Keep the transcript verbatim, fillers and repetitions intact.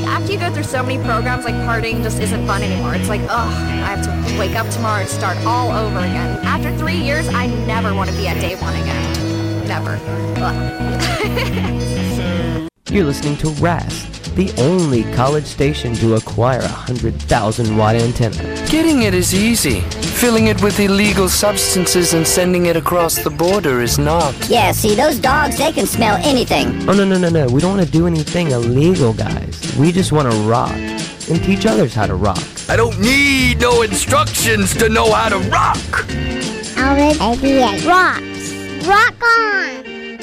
after you go through so many programs, like partying just isn't fun anymore. It's like, ugh, I have to wake up tomorrow and start all over again. After three years, I never want to be at day one again. Never. You're listening to R A S, the only college station to acquire a one hundred thousand watt antenna. Getting it is easy. Filling it with illegal substances and sending it across the border is not. Yeah, see, those dogs, they can smell anything. Oh, no, no, no, no. We don't want to do anything illegal, guys. We just want to rock and teach others how to rock. I don't need no instructions to know how to rock. Alvin eighty-eight rocks. Rock on!